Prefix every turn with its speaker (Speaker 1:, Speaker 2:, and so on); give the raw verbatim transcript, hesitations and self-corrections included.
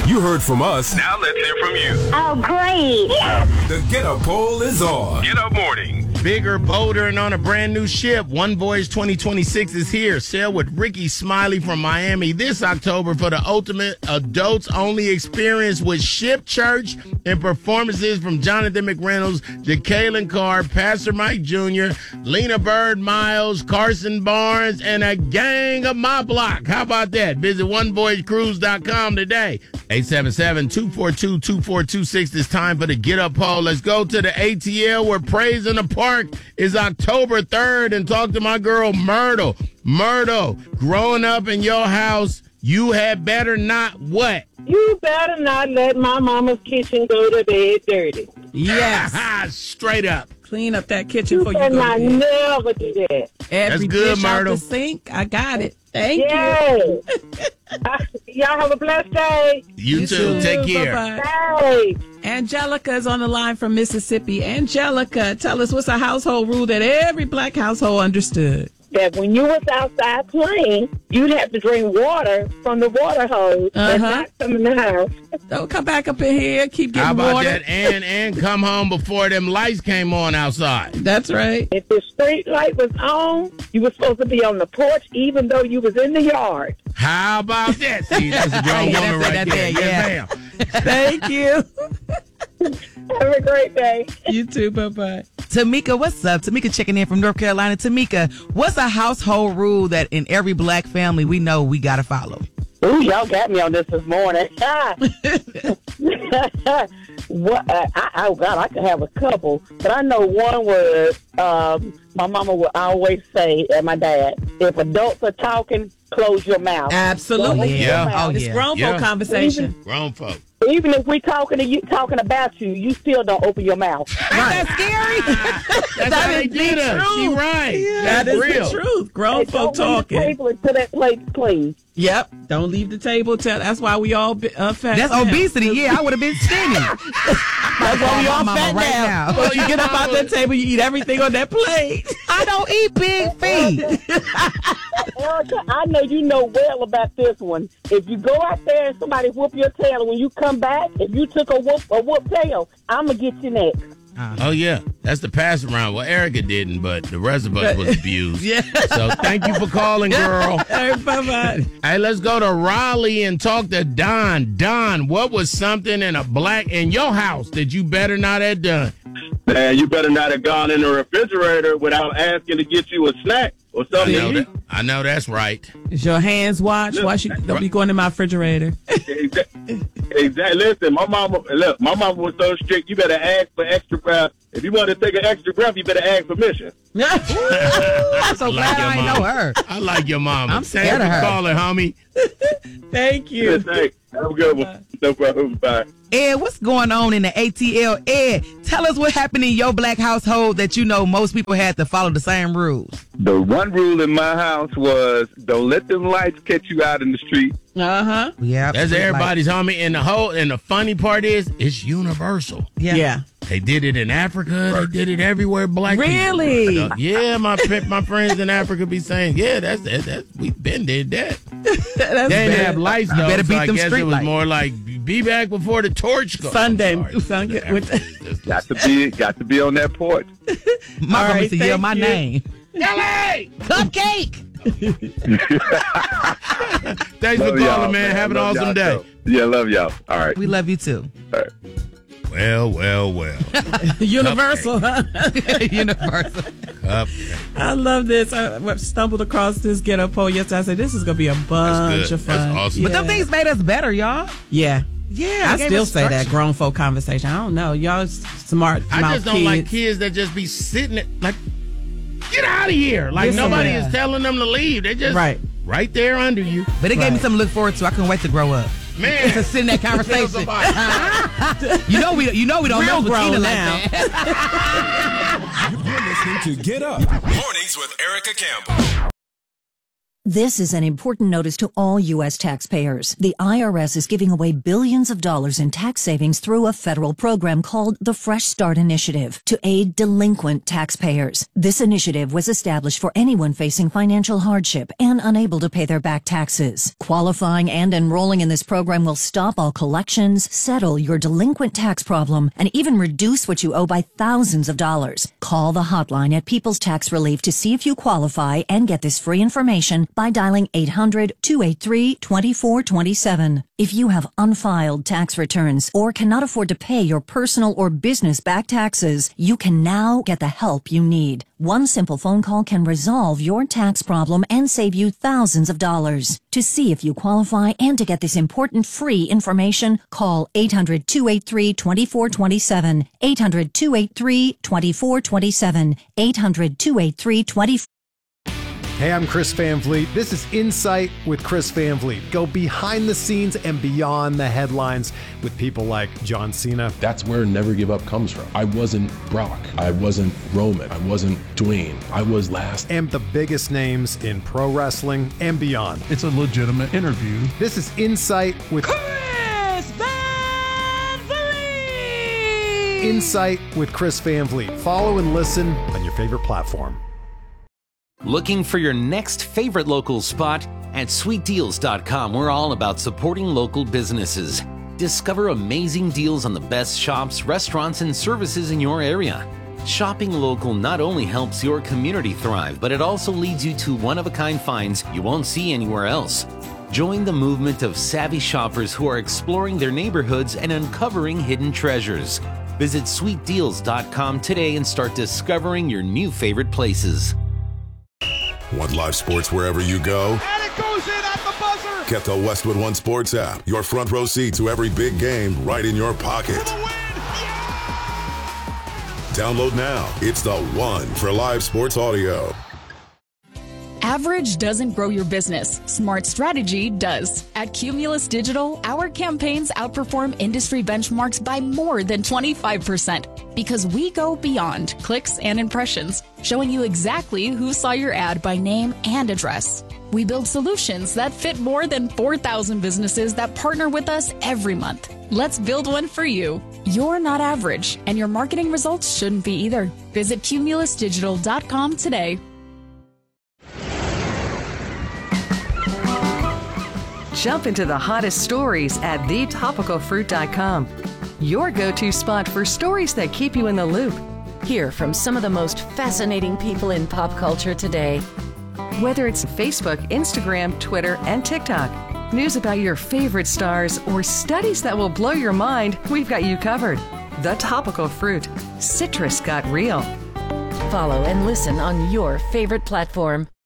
Speaker 1: You heard from us.
Speaker 2: Now let's hear from you.
Speaker 3: Oh, great.
Speaker 1: The Get Up poll is on.
Speaker 2: Get Up Morning.
Speaker 4: Bigger, bolder, and on a brand new ship. One Voyage twenty twenty-six is here. Sail with Ricky Smiley from Miami this October for the ultimate adults-only experience with ship church and performances from Jonathan McReynolds, Jacqueline Carr, Pastor Mike Junior, Lena Bird Miles, Carson Barnes, and a gang of my block. How about that? Visit one voyage cruise dot com today. eight seven seven, two four two, two four two six. It's time for the Get Up poll. Let's go to the A T L where Praise in the Park is October third and talk to my girl Myrtle. Myrtle, growing up in your house, you had better not what?
Speaker 5: You better not let my mama's kitchen go to bed dirty.
Speaker 6: Yes.
Speaker 4: Straight up.
Speaker 6: Clean up that kitchen
Speaker 5: You
Speaker 6: before you
Speaker 5: better
Speaker 6: go
Speaker 5: not
Speaker 6: to bed.
Speaker 5: never do that.
Speaker 6: Every
Speaker 4: That's good,
Speaker 6: dish out
Speaker 4: Myrtle.
Speaker 6: the sink, I got it. Thank
Speaker 5: Yes.
Speaker 6: you.
Speaker 5: Y'all have a blessed day.
Speaker 4: You, too. Take care.
Speaker 6: Bye-bye.
Speaker 5: Hey.
Speaker 6: Angelica is on the line from Mississippi. Angelica, tell us what's a household rule that every black household understood.
Speaker 5: That when you was outside playing, you'd have to drink water from the water hose and
Speaker 6: Uh-huh.
Speaker 5: not come in the house.
Speaker 6: Don't come back up in here. Keep getting
Speaker 4: How about
Speaker 6: water.
Speaker 4: that? And and come home before them lights came on outside.
Speaker 6: That's right.
Speaker 5: If the street light was on, you were supposed to be on the porch even though you was in the yard.
Speaker 4: How about that? See, that's a grown
Speaker 6: Yeah,
Speaker 4: woman
Speaker 6: that's it,
Speaker 4: right
Speaker 6: that's
Speaker 4: there.
Speaker 6: it,
Speaker 4: Yes, ma'am.
Speaker 6: Thank you.
Speaker 5: Have a great day.
Speaker 6: You too. Bye-bye.
Speaker 7: Tamika, what's up? Tamika checking in from North Carolina. Tamika, what's a household rule that in every black family we know we got to follow?
Speaker 5: Ooh, y'all got me on this this morning. what? Uh, I, oh, God, I could have a couple. But I know one was um, my mama would always say, and my dad, if adults are talking, close your mouth.
Speaker 6: Absolutely.
Speaker 4: Yeah.
Speaker 5: Your mouth.
Speaker 7: Oh,
Speaker 6: It's
Speaker 7: yeah.
Speaker 6: grown
Speaker 4: Yeah.
Speaker 6: folk conversation.
Speaker 4: Grown folk.
Speaker 5: Even if we talking to you, talking about you, you still don't open your mouth.
Speaker 7: Right. That's scary.
Speaker 4: That's how they
Speaker 6: is the
Speaker 4: did us. She
Speaker 6: truth.
Speaker 4: right.
Speaker 6: That
Speaker 4: That's
Speaker 6: is
Speaker 4: real.
Speaker 6: the truth. Grown
Speaker 5: Hey,
Speaker 6: folk
Speaker 5: don't leave the
Speaker 6: talking.
Speaker 5: table until that plate clean.
Speaker 6: Yep. Don't leave the table. Tell. That's why we all be, uh, fat.
Speaker 7: That's
Speaker 6: now.
Speaker 7: obesity. Yeah, I would have been skinny.
Speaker 6: That's why we all
Speaker 7: Mama
Speaker 6: fat
Speaker 7: right
Speaker 6: now.
Speaker 7: now.
Speaker 6: So you get up out that table, you eat everything on that plate.
Speaker 7: I don't eat big feet.
Speaker 5: Erica, I know you know well about this one. If you go out there and somebody whoop your tail, and when you come back, if you took a whoop a whoop tail, I'm gonna get you next.
Speaker 4: Oh, yeah. That's the pass around. Well, Erica didn't, but the rest of us was abused.
Speaker 6: Yeah.
Speaker 4: So thank you for calling, girl.
Speaker 6: All right, bye-bye.
Speaker 4: Hey, let's go to Raleigh and talk to Don. Don, what was something in a black in your house that you better not have done?
Speaker 8: Man, you better not have gone in the refrigerator without asking to get you a snack or
Speaker 4: I
Speaker 8: something.
Speaker 4: know
Speaker 8: to
Speaker 4: that.
Speaker 8: eat.
Speaker 4: I know that's right.
Speaker 6: Is your hands washed? Why she don't be going in my refrigerator?
Speaker 8: Exactly. Exactly. Listen, my mama. Look, my mama was so strict. You better ask for extra breath. If you want to take an extra breath, you better ask permission.
Speaker 7: I'm so glad
Speaker 4: your
Speaker 7: I ain't
Speaker 4: mama.
Speaker 7: know her.
Speaker 4: I like your mama.
Speaker 7: I'm
Speaker 4: Thank
Speaker 7: scared
Speaker 4: you
Speaker 7: of her.
Speaker 4: for calling, homie.
Speaker 6: Thank you.
Speaker 8: Yes, thanks. Have a good one. No problem. Bye.
Speaker 7: Ed, what's going on in the A T L? Ed, tell us what happened in your black household that you know most people had to follow the same rules.
Speaker 9: The one rule in my house was don't let them lights catch you out in the street.
Speaker 6: Uh-huh.
Speaker 7: Yeah.
Speaker 4: That's everybody's homie. And the whole and the funny part is it's universal.
Speaker 7: Yeah.
Speaker 6: Yeah.
Speaker 4: They did it in Africa. They did it everywhere. Black
Speaker 6: Really?
Speaker 4: people. Yeah, my pe- my friends in Africa be saying, yeah, that's that. That's, we've been did that.
Speaker 6: That's
Speaker 4: They didn't
Speaker 6: bad.
Speaker 4: have lights though.
Speaker 7: better
Speaker 4: so
Speaker 7: beat
Speaker 4: I
Speaker 7: them
Speaker 4: guess
Speaker 7: street
Speaker 4: it was
Speaker 7: lights.
Speaker 4: more like be back before the torch goes.
Speaker 6: Sunday.
Speaker 4: I'm sorry.
Speaker 6: Sunday with-
Speaker 4: Just-
Speaker 9: Got to be, got to be on that porch.
Speaker 7: My
Speaker 6: All
Speaker 7: mama
Speaker 6: right,
Speaker 7: used to yell
Speaker 6: thank
Speaker 7: my
Speaker 6: you.
Speaker 7: name.
Speaker 4: Kelly!
Speaker 7: Cupcake!
Speaker 4: Thanks for
Speaker 9: Love
Speaker 4: calling,
Speaker 9: y'all,
Speaker 4: man. Have an
Speaker 9: Love
Speaker 4: awesome
Speaker 9: y'all,
Speaker 4: day.
Speaker 9: too. Yeah, love y'all. All right.
Speaker 7: We love you too.
Speaker 9: All right.
Speaker 4: Well, well, well.
Speaker 6: Universal, huh?
Speaker 7: Universal.
Speaker 4: Cupcake.
Speaker 6: I love this. I stumbled across this Get Up poll yesterday. I said, this is going to be a bunch
Speaker 4: good.
Speaker 6: of fun.
Speaker 4: That's awesome.
Speaker 7: But them
Speaker 6: Yeah.
Speaker 7: things made us better, y'all.
Speaker 6: Yeah.
Speaker 7: Yeah.
Speaker 6: I
Speaker 7: it gave
Speaker 6: still
Speaker 7: us
Speaker 6: say that
Speaker 7: structure.
Speaker 6: grown folk conversation. I don't know. Y'all s- smart
Speaker 4: I
Speaker 6: mouth
Speaker 4: just don't
Speaker 6: kids.
Speaker 4: like kids that just be sitting there, like, get out of here. Like,
Speaker 6: Get
Speaker 4: nobody
Speaker 6: somewhere.
Speaker 4: is telling them to leave. They just
Speaker 6: Right.
Speaker 4: right there under you.
Speaker 7: But it gave me
Speaker 6: Right.
Speaker 7: something to look forward to. I couldn't wait to grow up.
Speaker 4: Man.
Speaker 7: To sit in that
Speaker 4: Tell
Speaker 7: conversation.
Speaker 4: somebody.
Speaker 7: you know we, you know we don't
Speaker 6: Real
Speaker 7: mess with
Speaker 6: grown
Speaker 7: Tina
Speaker 6: now.
Speaker 7: like that.
Speaker 1: You're listening to Get Up.
Speaker 2: Mornings with Erica Campbell. This is an important notice to all U S taxpayers. The I R S is giving away billions of dollars in tax savings through a federal program called the Fresh Start Initiative to aid delinquent taxpayers. This initiative was established for anyone facing financial hardship and unable to pay their back taxes. Qualifying and enrolling in this program will stop all collections, settle your delinquent tax problem, and even reduce what you owe by thousands of dollars. Call the hotline at People's Tax Relief to see if you qualify and get this free information by dialing eight hundred, two eight three, two four two seven. If you have unfiled tax returns or cannot afford to pay your personal or business back taxes, you can now get the help you need. One simple phone call can resolve your tax problem and save you thousands of dollars. To see if you qualify and to get this important free information, call eight hundred, two eight three, two four two seven, eight hundred, two eight three, two four two seven, eight hundred, two eight three, two four two seven.
Speaker 3: Hey, I'm Chris Van Vliet. This is Insight with Chris Van Vliet. Go behind the scenes and beyond the headlines with people like John Cena.
Speaker 10: That's where Never Give Up comes from. I wasn't Brock. I wasn't Roman. I wasn't Dwayne. I was last.
Speaker 3: And the biggest names in pro wrestling and beyond.
Speaker 11: It's a legitimate interview.
Speaker 3: This is Insight with
Speaker 7: Chris Van Vliet.
Speaker 3: Insight with Chris Van Vliet. Follow and listen on your favorite platform.
Speaker 12: Looking for your next favorite local spot? At sweet deals dot com, we're all about supporting local businesses. Discover amazing deals on the best shops, restaurants, and services in your area. Shopping local not only helps your community thrive, but it also leads you to one-of-a-kind finds you won't see anywhere else. Join the movement of savvy shoppers who are exploring their neighborhoods and uncovering hidden treasures. Visit sweet deals dot com today and start discovering your new favorite places.
Speaker 13: Want live sports wherever you go?
Speaker 14: And it goes in at the buzzer!
Speaker 13: Get the Westwood One Sports app. Your front row seat to every big game right in your pocket.
Speaker 14: For the win! Yeah!
Speaker 13: Download now. It's the one for live sports audio.
Speaker 15: Average doesn't grow your business. Smart strategy does. At Cumulus Digital, our campaigns outperform industry benchmarks by more than twenty-five percent because we go beyond clicks and impressions, showing you exactly who saw your ad by name and address. We build solutions that fit more than four thousand businesses that partner with us every month. Let's build one for you. You're not average, and your marketing results shouldn't be either. Visit cumulus digital dot com today.
Speaker 16: Jump into the hottest stories at the topical fruit dot com. Your go-to spot for stories that keep you in the loop.
Speaker 17: Hear from some of the most fascinating people in pop culture today.
Speaker 16: Whether it's Facebook, Instagram, Twitter, and TikTok, news about your favorite stars, or studies that will blow your mind, we've got you covered. The Topical Fruit. Citrus got real.
Speaker 17: Follow and listen on your favorite platform.